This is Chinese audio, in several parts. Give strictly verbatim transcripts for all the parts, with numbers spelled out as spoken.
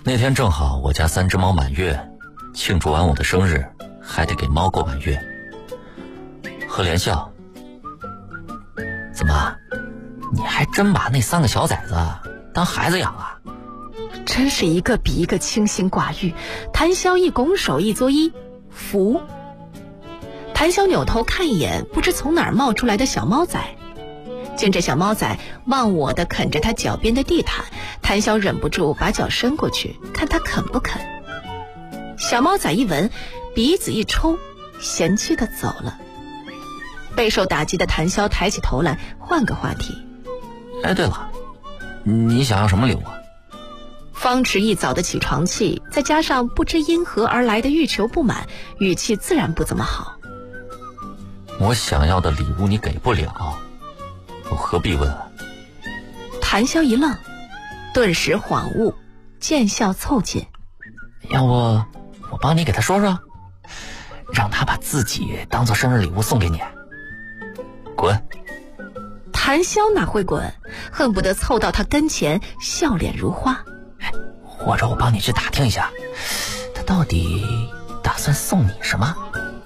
那天正好我家三只猫满月，庆祝完我的生日，还得给猫过满月。和莲笑，怎么，你还真把那三个小崽子当孩子养啊？ 真是一个比一个清心寡欲。谭潇一拱手一作揖，服。谭潇扭头看一眼不知从哪儿冒出来的小猫仔，见这小猫仔忘我的啃着他脚边的地毯，谭潇忍不住把脚伸过去看他啃不啃。小猫仔一闻，鼻子一抽，嫌弃地走了。备受打击的谭潇抬起头来，换个话题。 哎，对了，你想要什么礼物啊？ 方池一早的起床气，再加上不知因何而来的欲求不满，语气自然不怎么好。 我想要的礼物你给不了，我何必问啊？ 谭潇一愣，顿时恍悟，见笑凑近。 要不我帮你给他说说，让他把自己当做生日礼物送给你。滚！ 谭潇哪会滚，恨不得凑到他跟前，笑脸如花。 或者我帮你去打听一下，他到底打算送你什么？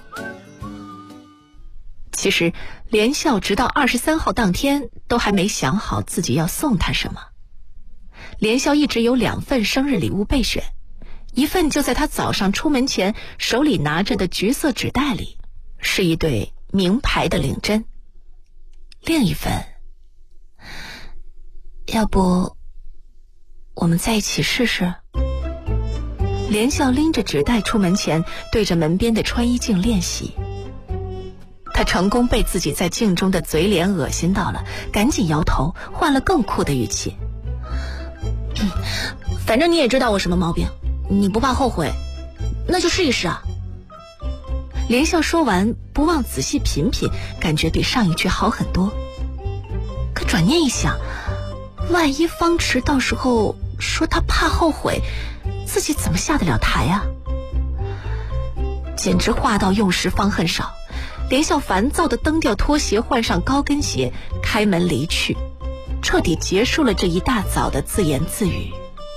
其实连笑直到二十三号当天都还没想好自己要送他什么。连笑一直有两份生日礼物备选，一份就在他早上出门前手里拿着的橘色纸袋里，是一对名牌的领针。另一份，要不我们在一起试试？连笑拎着纸袋出门前，对着门边的穿衣镜练习。他成功被自己在镜中的嘴脸恶心到了，赶紧摇头，换了更酷的语气。嗯，反正你也知道我什么毛病，你不怕后悔，那就试一试啊。连笑说完，不忘仔细品品，感觉比上一句好很多。可转念一想，万一方池到时候说他怕后悔，自己怎么下得了台啊？简直话到用时方恨少。连笑烦躁地蹬掉拖鞋，换上高跟鞋，开门离去，彻底结束了这一大早的自言自语。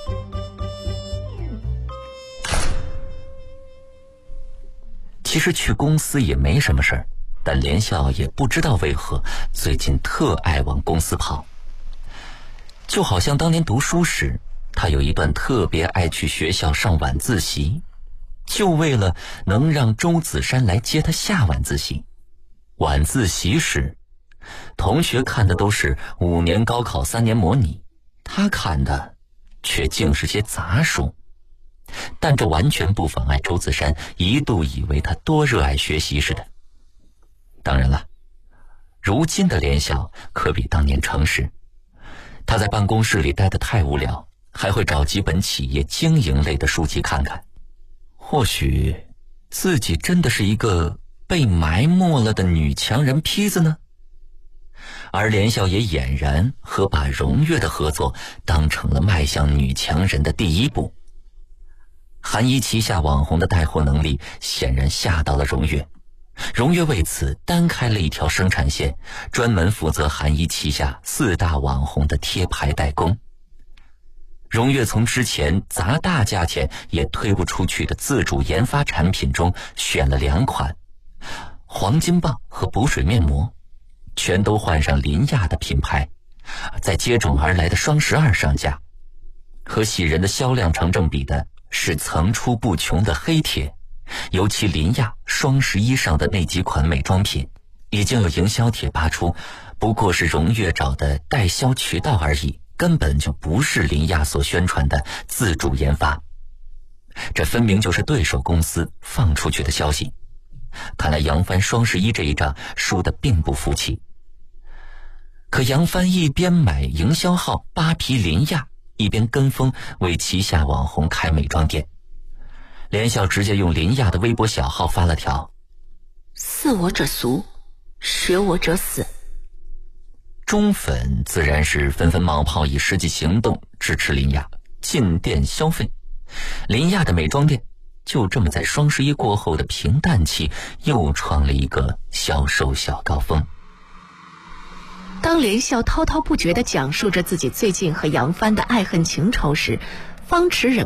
其实去公司也没什么事儿，但连笑也不知道为何最近特爱往公司跑。就好像当年读书时，他有一段特别爱去学校上晚自习，就为了能让周子山来接他下晚自习。晚自习时，同学看的都是五年高考三年模拟，他看的却竟是些杂书。但这完全不妨碍周子山一度以为他多热爱学习似的。当然了，如今的连笑可比当年诚实。他在办公室里待得太无聊，还会找几本企业经营类的书籍看看。或许自己真的是一个被埋没了的女强人坯子呢？而连笑也俨然和把荣月的合作当成了迈向女强人的第一步。韩一旗下网红的带货能力显然吓到了荣月，荣月为此单开了一条生产线，专门负责韩一旗下四大网红的贴牌代工。荣月从之前砸大价钱也推不出去的自主研发产品中选了两款，黄金棒和补水面膜，全都换上林亚的品牌，在接踵而来的双十二上架。和喜人的销量成正比的是层出不穷的黑贴，尤其林亚双十一上的那几款美妆品，已经有营销帖扒出，不过是荣月找的代销渠道而已，根本就不是林亚所宣传的自主研发。这分明就是对手公司放出去的消息。看来杨帆双十一这一仗输得并不服气。可杨帆一边买营销号扒皮林亚，一边跟风为旗下网红开美妆店。连笑直接用林亚的微博小号发了条： 似我者俗，学我者死。 中粉自然是纷纷冒泡，以实际行动支持林亚进店消费。林亚的美妆店就这么在双十一过后的平淡期又创了一个销售小高峰。 当连笑滔滔不绝地讲述着自己最近和杨帆的爱恨情仇时，方池忍